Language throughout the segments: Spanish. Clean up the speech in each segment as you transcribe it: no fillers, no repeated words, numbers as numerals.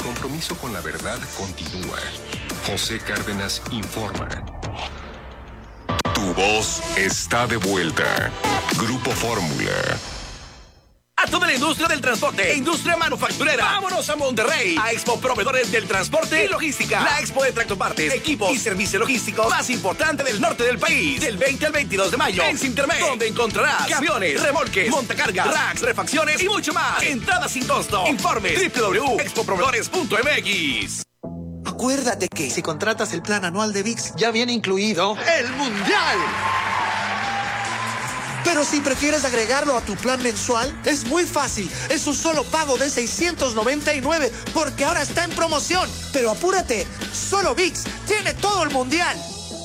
compromiso con la verdad continúa. José Cárdenas informa. Tu voz está de vuelta. Grupo Fórmula. A toda la industria del transporte e industria manufacturera. Vámonos a Monterrey, a Expo Proveedores del Transporte y Logística. La expo de tractopartes, equipos y servicio logístico más importante del norte del país. Del 20 al 22 de mayo en Sintermex, donde encontrarás camiones, remolques, montacargas, racks, refacciones y mucho más. Entrada sin costo. Informe www.expoproveedores.mx. Acuérdate que si contratas el plan anual de ViX, ya viene incluido el Mundial. Pero si prefieres agregarlo a tu plan mensual, es muy fácil. Es un solo pago de $699, porque ahora está en promoción. Pero apúrate, solo ViX tiene todo el Mundial.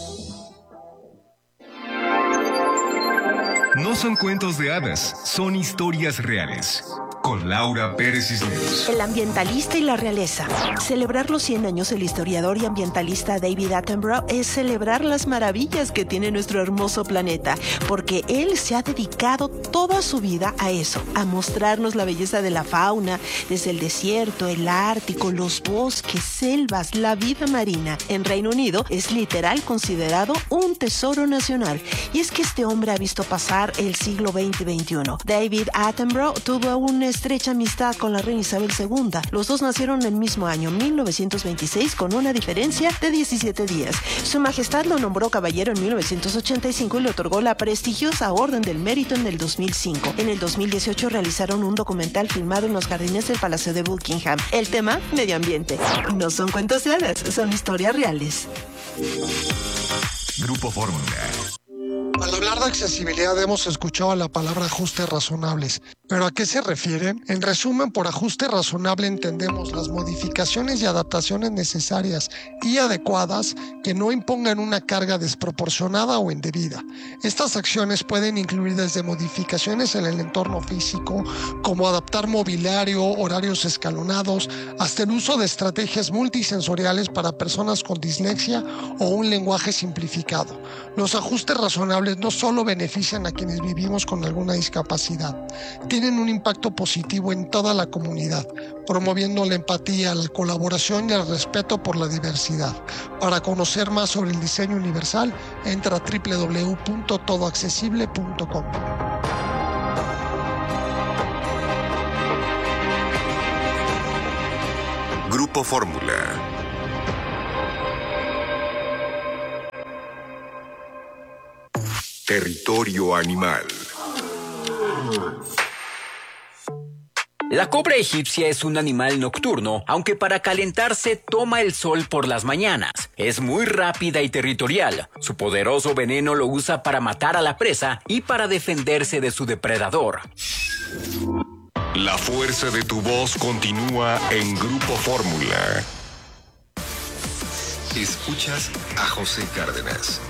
No son cuentos de hadas, son historias reales. Con Laura Pérez Cisneros. El ambientalista y la realeza. Celebrar los 100 años del historiador y ambientalista David Attenborough es celebrar las maravillas que tiene nuestro hermoso planeta, porque él se ha dedicado toda su vida a eso, a mostrarnos la belleza de la fauna, desde el desierto, el Ártico, los bosques, selvas, la vida marina. En Reino Unido es literal considerado un tesoro nacional. Y es que este hombre ha visto pasar el siglo XX y XXI. David Attenborough tuvo una estrecha amistad con la reina Isabel II. Los dos nacieron en el mismo año, 1926, con una diferencia de 17 días. Su Majestad lo nombró caballero en 1985 y le otorgó la prestigiosa Orden del Mérito en el 2005. En el 2018 realizaron un documental filmado en los jardines del Palacio de Buckingham. El tema, medio ambiente. No son cuentos de hadas, son historias reales. Grupo Fórmula. Al hablar de accesibilidad hemos escuchado la palabra ajustes razonables. ¿Pero a qué se refieren? En resumen, por ajuste razonable entendemos las modificaciones y adaptaciones necesarias y adecuadas que no impongan una carga desproporcionada o indebida. Estas acciones pueden incluir desde modificaciones en el entorno físico, como adaptar mobiliario, horarios escalonados, hasta el uso de estrategias multisensoriales para personas con dislexia o un lenguaje simplificado. Los ajustes razonables no solo benefician a quienes vivimos con alguna discapacidad, tienen un impacto positivo en toda la comunidad, promoviendo la empatía, la colaboración y el respeto por la diversidad. Para conocer más sobre el diseño universal, entra a www.todoaccesible.com. Grupo Fórmula. Territorio animal. La cobra egipcia es un animal nocturno, aunque para calentarse toma el sol por las mañanas. Es muy rápida y territorial. Su poderoso veneno lo usa para matar a la presa y para defenderse de su depredador. La fuerza de tu voz continúa en Grupo Fórmula. Escuchas a José Cárdenas.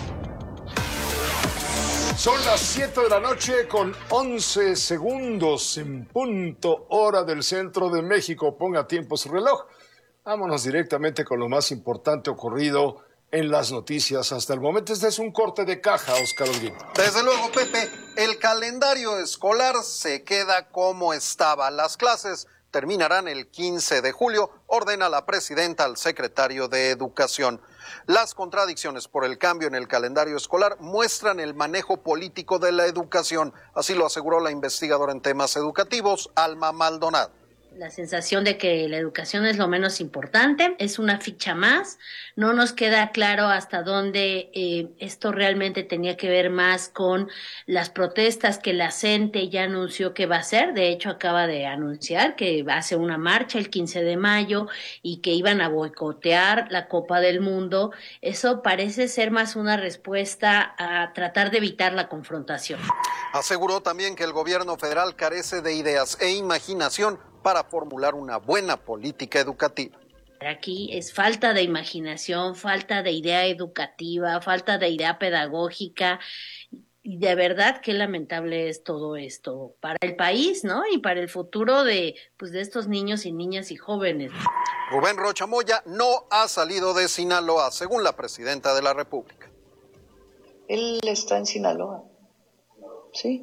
Son las 7 de la noche con 11 segundos en punto hora del centro de México. Ponga tiempo su reloj. Vámonos directamente con lo más importante ocurrido en las noticias hasta el momento. Este es un corte de caja, Óscar Holguín. Desde luego, Pepe, el calendario escolar se queda como estaba. Las clases terminarán el 15 de julio, ordena la presidenta al secretario de Educación. Las contradicciones por el cambio en el calendario escolar muestran el manejo político de la educación, así lo aseguró la investigadora en temas educativos, Alma Maldonado. La sensación de que la educación es lo menos importante, es una ficha más, no nos queda claro hasta dónde esto realmente tenía que ver más con las protestas que la CENTE ya anunció que va a hacer. De hecho acaba de anunciar que hace una marcha el 15 de mayo y que iban a boicotear la Copa del Mundo. Eso parece ser más una respuesta a tratar de evitar la confrontación. Aseguró también que el gobierno federal carece de ideas e imaginación para formular una buena política educativa. Aquí es falta de imaginación, falta de idea educativa, falta de idea pedagógica. Y de verdad qué lamentable es todo esto para el país, ¿no? Y para el futuro de estos niños y niñas y jóvenes. Rubén Rocha Moya no ha salido de Sinaloa, según la presidenta de la República. Él está en Sinaloa. Sí.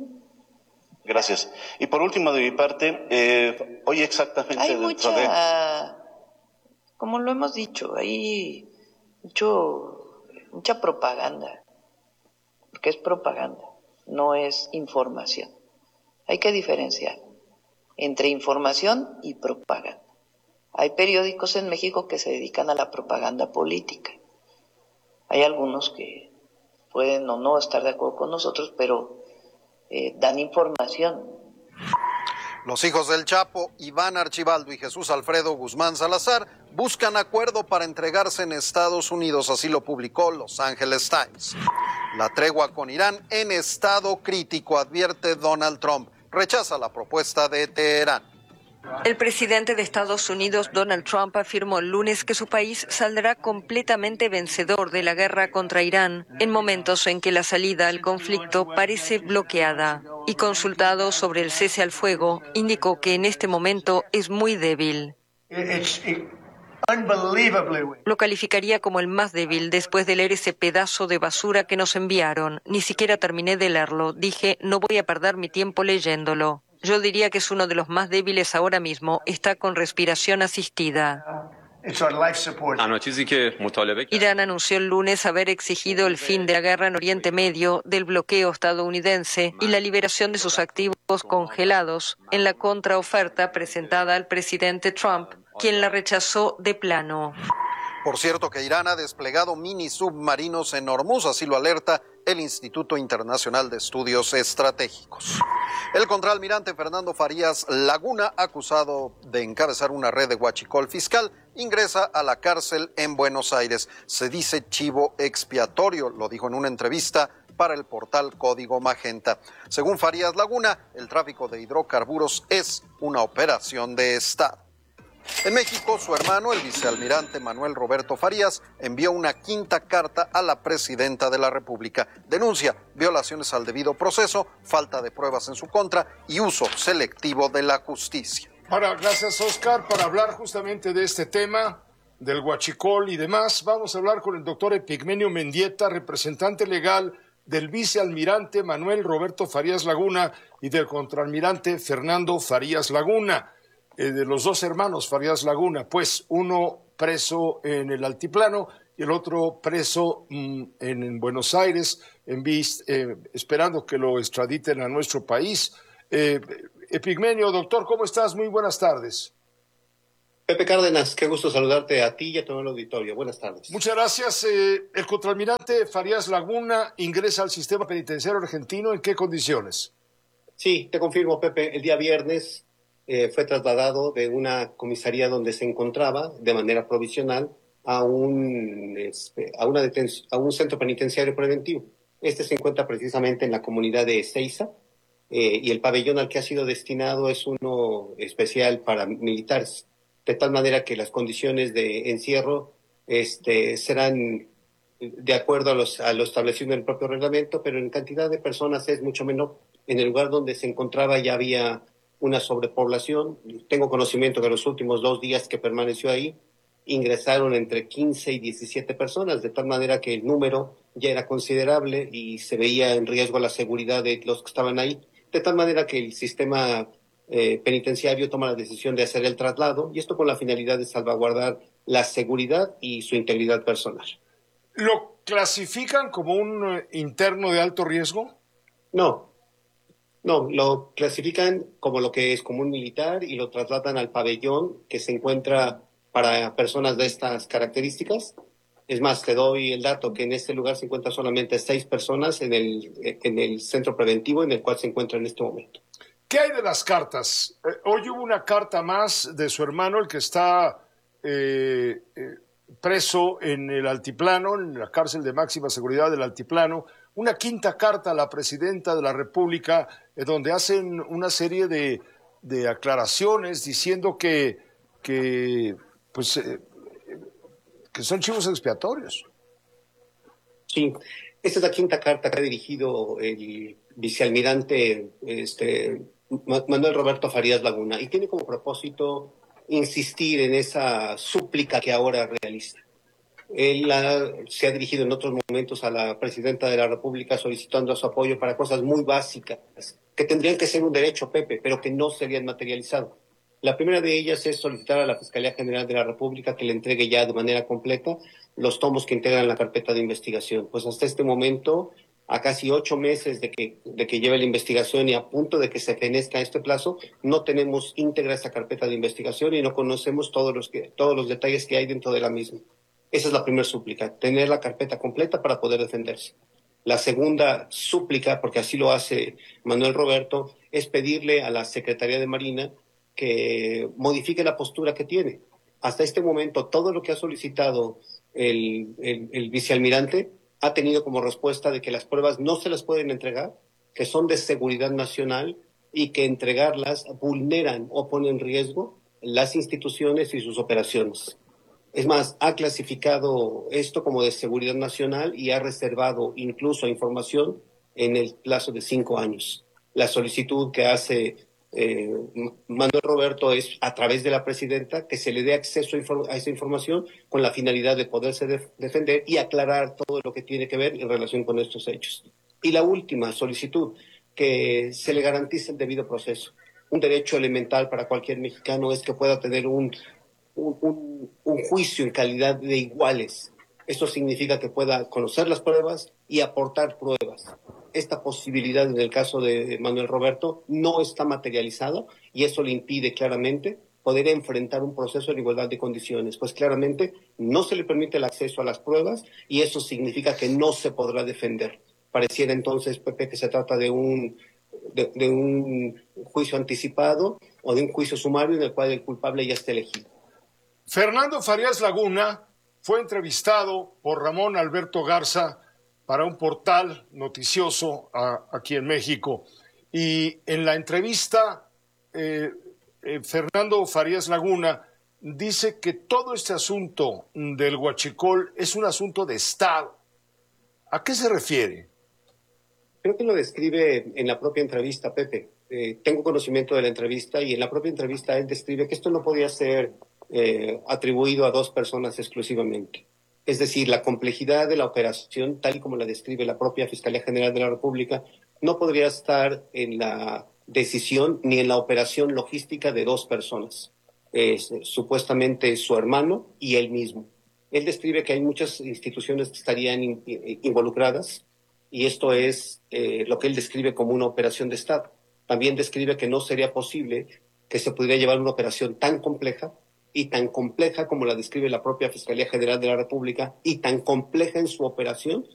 Gracias. Y por último, de mi parte, hoy exactamente hay mucha como lo hemos dicho, hay mucha propaganda, porque es propaganda, no es información. Hay que diferenciar entre información y propaganda. Hay periódicos en México que se dedican a la propaganda política. Hay algunos que pueden o no estar de acuerdo con nosotros, pero dan información. Los hijos del Chapo, Iván Archibaldo y Jesús Alfredo Guzmán Salazar, buscan acuerdo para entregarse en Estados Unidos, así lo publicó Los Angeles Times. La tregua con Irán en estado crítico, advierte Donald Trump. Rechaza la propuesta de Teherán. El presidente de Estados Unidos, Donald Trump, afirmó el lunes que su país saldrá completamente vencedor de la guerra contra Irán en momentos en que la salida al conflicto parece bloqueada. Y consultado sobre el cese al fuego, indicó que en este momento es muy débil. Lo calificaría como el más débil después de leer ese pedazo de basura que nos enviaron. Ni siquiera terminé de leerlo. Dije, no voy a perder mi tiempo leyéndolo. Yo diría que es uno de los más débiles ahora mismo. Está con respiración asistida. Irán anunció el lunes haber exigido el fin de la guerra en Oriente Medio, del bloqueo estadounidense y la liberación de sus activos congelados en la contraoferta presentada al presidente Trump, quien la rechazó de plano. Por cierto que Irán ha desplegado mini submarinos en Hormuz, así lo alerta el Instituto Internacional de Estudios Estratégicos. El contraalmirante Fernando Farías Laguna, acusado de encabezar una red de huachicol fiscal, ingresa a la cárcel en Buenos Aires. Se dice chivo expiatorio, lo dijo en una entrevista para el portal Código Magenta. Según Farías Laguna, el tráfico de hidrocarburos es una operación de Estado. En México, su hermano, el vicealmirante Manuel Roberto Farías, envió una quinta carta a la presidenta de la República. Denuncia violaciones al debido proceso, falta de pruebas en su contra y uso selectivo de la justicia. Ahora, gracias, Oscar, para hablar justamente de este tema, del huachicol y demás. Vamos a hablar con el doctor Epigmenio Mendieta, representante legal del vicealmirante Manuel Roberto Farías Laguna y del contraalmirante Fernando Farías Laguna. De los dos hermanos Farías Laguna, pues uno preso en el Altiplano y el otro preso en Buenos Aires, esperando que lo extraditen a nuestro país. Epigmenio, doctor, ¿cómo estás? Muy buenas tardes. Pepe Cárdenas, qué gusto saludarte a ti y a todo el auditorio. Buenas tardes. Muchas gracias. El contraalmirante Farías Laguna ingresa al sistema penitenciario argentino. ¿En qué condiciones? Sí, te confirmo, Pepe. El día viernes fue trasladado de una comisaría donde se encontraba de manera provisional a un centro penitenciario preventivo. Este se encuentra precisamente en la comunidad de Ezeiza y el pabellón al que ha sido destinado es uno especial para militares, de tal manera que las condiciones de encierro serán de acuerdo a lo establecido en el propio reglamento, pero en cantidad de personas es mucho menor. En el lugar donde se encontraba ya había una sobrepoblación. Tengo conocimiento que en los últimos 2 días que permaneció ahí ingresaron entre 15 y 17 personas, de tal manera que el número ya era considerable y se veía en riesgo la seguridad de los que estaban ahí, de tal manera que el sistema penitenciario toma la decisión de hacer el traslado, y esto con la finalidad de salvaguardar la seguridad y su integridad personal. ¿Lo clasifican como un interno de alto riesgo? No, lo clasifican como lo que es como un militar y lo trasladan al pabellón que se encuentra para personas de estas características. Es más, te doy el dato que en este lugar se encuentran solamente 6 personas en el centro preventivo en el cual se encuentra en este momento. ¿Qué hay de las cartas? Hoy hubo una carta más de su hermano, el que está preso en el Altiplano, en la cárcel de máxima seguridad del Altiplano. Una quinta carta a la presidenta de la República, donde hacen una serie de aclaraciones diciendo que son chivos expiatorios. Sí, esta es la quinta carta que ha dirigido el vicealmirante Manuel Roberto Farías Laguna, y tiene como propósito insistir en esa súplica que ahora realiza. Él se ha dirigido en otros momentos a la presidenta de la República solicitando su apoyo para cosas muy básicas, que tendrían que ser un derecho, Pepe, pero que no se habían materializado. La primera de ellas es solicitar a la Fiscalía General de la República que le entregue ya de manera completa los tomos que integran la carpeta de investigación. Pues hasta este momento, a casi 8 meses de que lleve la investigación y a punto de que se fenezca este plazo, no tenemos íntegra esta carpeta de investigación y no conocemos todos los detalles que hay dentro de la misma. Esa es la primera súplica, tener la carpeta completa para poder defenderse. La segunda súplica, porque así lo hace Manuel Roberto, es pedirle a la Secretaría de Marina que modifique la postura que tiene. Hasta este momento, todo lo que ha solicitado el vicealmirante ha tenido como respuesta de que las pruebas no se las pueden entregar, que son de seguridad nacional y que entregarlas vulneran o ponen en riesgo las instituciones y sus operaciones. Es más, ha clasificado esto como de seguridad nacional y ha reservado incluso información en el plazo de 5 años. La solicitud que hace Manuel Roberto es a través de la presidenta que se le dé acceso a esa información con la finalidad de poderse defender y aclarar todo lo que tiene que ver en relación con estos hechos. Y la última solicitud, que se le garantice el debido proceso. Un derecho elemental para cualquier mexicano es que pueda tener un juicio en calidad de iguales. Esto significa que pueda conocer las pruebas y aportar pruebas. Esta posibilidad en el caso de Manuel Roberto no está materializada y eso le impide claramente poder enfrentar un proceso en igualdad de condiciones, pues claramente no se le permite el acceso a las pruebas y eso significa que no se podrá defender. Pareciera entonces, Pepe, que se trata de un juicio anticipado o de un juicio sumario en el cual el culpable ya está elegido. Fernando Farías Laguna fue entrevistado por Ramón Alberto Garza para un portal noticioso aquí en México. Y en la entrevista, Fernando Farías Laguna dice que todo este asunto del huachicol es un asunto de Estado. ¿A qué se refiere? Creo que lo describe en la propia entrevista, Pepe. Tengo conocimiento de la entrevista y en la propia entrevista él describe que esto no podía ser atribuido a 2 personas exclusivamente. Es decir, la complejidad de la operación, tal y como la describe la propia Fiscalía General de la República, no podría estar en la decisión ni en la operación logística de 2 personas, supuestamente su hermano y él mismo. Él describe que hay muchas instituciones que estarían involucradas y esto es lo que él describe como una operación de Estado. También describe que no sería posible que se pudiera llevar una operación tan compleja como la describe la propia Fiscalía General de la República y tan compleja en su operación